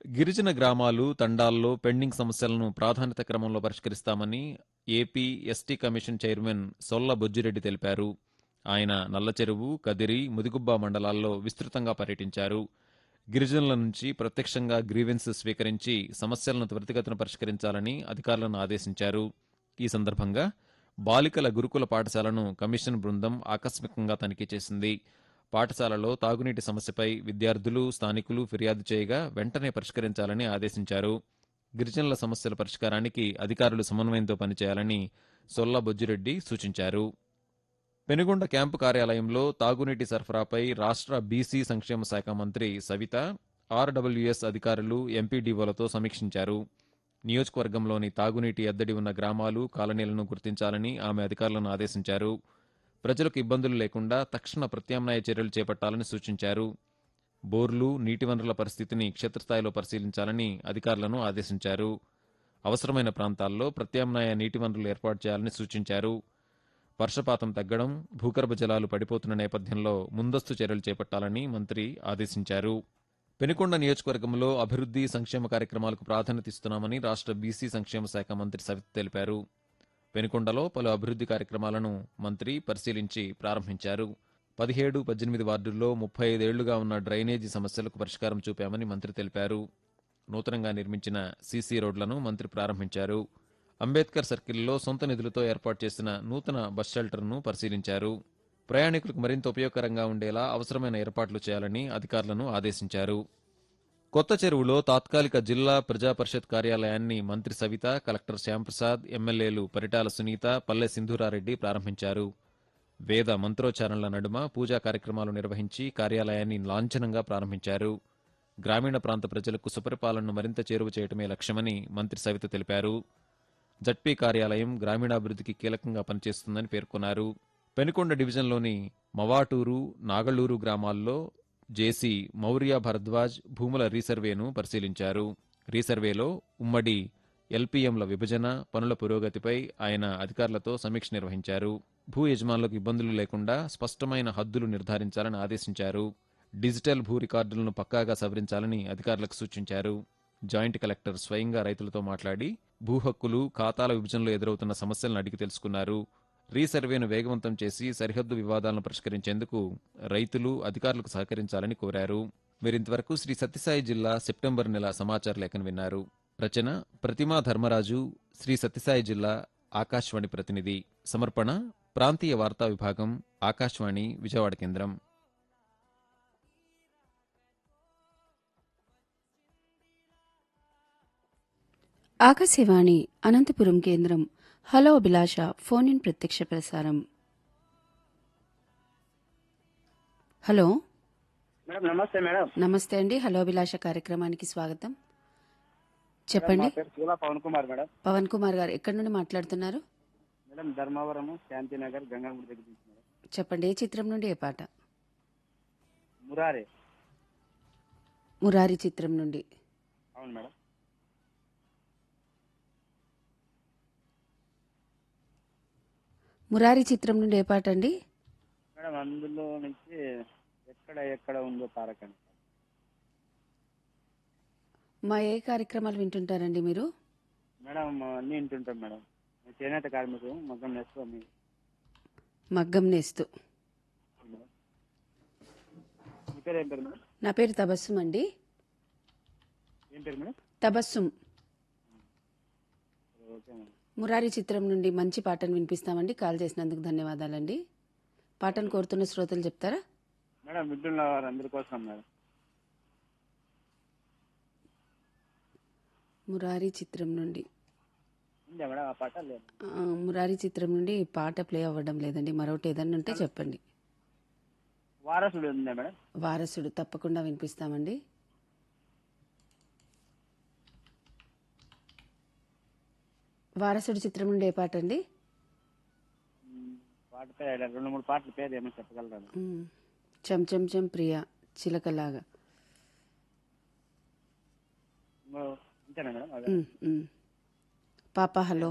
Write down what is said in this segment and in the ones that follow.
గిరిజన గ్రామాలు, తండాల్లో పెండింగ్ సమస్యలను ప్రాధాన్యత క్రమంలో పరిష్కరిస్తామని AP ST commission chairman సొల్ల Bojjireddy తెలిపారు. ఆయన నల్లచెరువు, కదిరి, ముదిగుబ్బ మండలాల్లో విస్తృతంగా పర్యటించారు. గిరిజనుల నుంచి ప్రత్యక్షంగా గ్రీవెన్స్ స్వీకరించి సమస్యలను త్వరితగతిన పరిష్కరించాలని అధికారులను ఆదేశించారు. ఈ సందర్భంగా బాలికల గురుకుల పాఠశాలను కమిషన్ బృందం ఆకస్మికంగా తనిఖీ చేసింది. పాఠశాలలో తాగునీటి సమస్యపై విద్యార్థులు, స్థానికులు ఫిర్యాదు చేయగా వెంటనే పరిష్కరించాలని ఆదేశించారు. గిరిజనుల సమస్యల పరిష్కారానికి అధికారులు సమన్వయంతో పనిచేయాలని సొల్ల బొజ్జిరెడ్డి సూచించారు. పెనుగొండ క్యాంపు కార్యాలయంలో తాగునీటి సరఫరాపై రాష్ట్ర బీసీ సంక్షేమ శాఖ మంత్రి సవిత, ఆర్డబ్ల్యూఎస్ అధికారులు, ఎంపీడీఓలతో సమీక్షించారు. నియోజకవర్గంలోని తాగునీటి ఎద్దడి ఉన్న గ్రామాలు, కాలనీలను గుర్తించాలని ఆమె అధికారులను ఆదేశించారు. ప్రజలకు ఇబ్బందులు లేకుండా తక్షణ ప్రత్యామ్నాయ చర్యలు చేపట్టాలని సూచించారు. బోర్లు, నీటి వనరుల పరిస్థితిని క్షేత్రస్థాయిలో పరిశీలించాలని అధికారులను ఆదేశించారు. అవసరమైన ప్రాంతాల్లో ప్రత్యామ్నాయ నీటి వనరులు ఏర్పాటు చేయాలని సూచించారు. వర్షపాతం తగ్గడం, భూగర్భ జలాలు పడిపోతున్న నేపథ్యంలో ముందస్తు చర్యలు చేపట్టాలని మంత్రి ఆదేశించారు. పెనుకొండ నియోజకవర్గంలో అభివృద్ధి, సంక్షేమ కార్యక్రమాలకు ప్రాధాన్యత ఇస్తున్నామని రాష్ట్ర బీసీ సంక్షేమ శాఖ మంత్రి సవిత తెలిపారు. పెనుకొండలో పలు అభివృద్ధి కార్యక్రమాలను మంత్రి పరిశీలించి ప్రారంభించారు. 17, 18 వార్డుల్లో 35 ఏళ్లుగా ఉన్న డ్రైనేజీ సమస్యలకు పరిష్కారం చూపామని మంత్రి తెలిపారు. నూతనంగా నిర్మించిన సీసీ రోడ్లను మంత్రి ప్రారంభించారు. అంబేద్కర్ సర్కిల్లో సొంత నిధులతో ఏర్పాటు చేసిన నూతన బస్ షెల్టర్ను పరిశీలించారు. ప్రయాణికులకు మరింత ఉపయోగకరంగా ఉండేలా అవసరమైన ఏర్పాట్లు చేయాలని అధికారులను ఆదేశించారు. కొత్త చెరువులో తాత్కాలిక జిల్లా ప్రజా పరిషత్ కార్యాలయాన్ని మంత్రి సవిత, కలెక్టర్ శ్యాంప్రసాద్, ఎమ్మెల్యేలు పరిటాల సునీత, పల్లె సింధూరారెడ్డి ప్రారంభించారు. వేద మంత్రోచ్చారణల నడుమ పూజా కార్యక్రమాలు నిర్వహించి కార్యాలయాన్ని లాంఛనంగా ప్రారంభించారు. గ్రామీణ ప్రాంత ప్రజలకు సుపరిపాలనను మరింత చేరువ చేయటమే లక్ష్యమని మంత్రి సవిత తెలిపారు. జడ్పీ కార్యాలయం గ్రామీణాభివృద్ధికి కీలకంగా పనిచేస్తుందని పేర్కొన్నారు. పెనుకొండ డివిజన్లోని మవాటూరు, నాగళ్లూరు గ్రామాల్లో జేసీ మౌర్య భరద్వాజ్ భూముల రీసర్వేను పరిశీలించారు. రీసర్వేలో ఉమ్మడి ఎల్పీఎంల విభజన, పనుల పురోగతిపై ఆయన అధికారులతో సమీక్ష నిర్వహించారు. భూ యజమానులకు ఇబ్బందులు లేకుండా స్పష్టమైన హద్దులు నిర్ధారించాలని ఆదేశించారు. డిజిటల్ భూ రికార్డులను పక్కాగా సవరించాలని అధికారులకు సూచించారు. జాయింట్ కలెక్టర్ స్వయంగా రైతులతో మాట్లాడి భూ హక్కులు, ఖాతాల విభజనలో ఎదురవుతున్న సమస్యలను అడిగి తెలుసుకున్నారు. రీసర్వేను వేగవంతం చేసి సరిహద్దు వివాదాలను పరిష్కరించేందుకు రైతులు, అధికారులకు సహకరించాలని కోరారు. మీరింతవరకు శ్రీ సత్యసాయి జిల్లా సెప్టెంబర్ నెల సమాచార లేఖను విన్నారు. రచన ప్రతిమా ధర్మరాజు, శ్రీ సత్యసాయి జిల్లా ఆకాశవాణి ప్రతినిధి. సమర్పణ ప్రాంతీయ వార్తా విభాగం, ఆకాశవాణి విజయవాడ కేంద్రం. ఆకాశవాణి అనంతపురం కేంద్రం. హలో అభిలాష ఫోన్ ఇన్ ప్రత్యక్ష ప్రసారం. హలో, మేడం నమస్తే మేడం. నమస్తే అండి. హలో అభిలాష కార్యక్రమానికి స్వాగతం. మేడం, చెప్పండి. మా పేరు పూల పవన్ కుమార్ మేడం. పవన్ కుమార్ గారు ఎక్కడి నుండి మాట్లాడుతున్నారు? మేడం ధర్మవరం శాంతినగర్ గంగాముడి దగ్గర నుంచి మేడం. చెప్పండి, ఏ చిత్రం నుండి ఏ పాట? మురారే. మురారి చిత్రం నుండి. అవును మేడం. మురారి చిత్రం నుండి ఏ పాట అండి? మేడం అందులో నుంచి ఎక్కడ ఎక్కడ ఉందో తారకని. మా ఏ కార్యక్రమాలు వింటుంటారండి మీరు? మేడం అన్నీ వింటుంటాం మేడం. నేను చేనేత కార్మికు మగ్గం నేస్తాం. మగ్గం నేస్తూ. మేడం మీ పేరు ఏం పేరు మేడం? నా పేరు తబస్సుం అండి. ఏం పేరు madam? Tabassum. Okay madam. Murari చిత్రం నుండి మంచి పాటను వినిపిస్తామండి. కాల్ చేసినందుకు ధన్యవాదాలండి. పాటను కోరుతున్న శ్రోతలు చెప్తారా? మేడం వింటున్న వారందరి కోసం మేడం. మురారి చిత్రం నుండి. ఉందా మేడం ఆ పాట? లేదు. మురారి చిత్రం నుండి పాట ప్లే అవ్వడం లేదండి. మరొకటి ఏదన్నా ఉంటే చెప్పండి. వారసుడు ఉందా మేడం? వారసుడు తప్పకుండా వినిపిస్తామండి. వారసుడు చిత్రం నుండి ఏ పాట అండి? పాట పేరు 2-3 పాటల పేరు ఏమో చెప్పగలరా? చం చం చం ప్రియ, చిలకలాగా. అంతేనా మేడం? అదే. పాప హలో.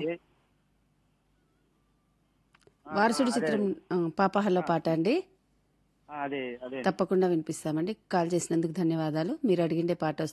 వారసుడు చిత్రం పాప హలో పాట అండి. అదే అదే తప్పకుండా వినిపిస్తామండి. కాల్ చేసినందుకు ధన్యవాదాలు. మీరు అడిగిండే పాట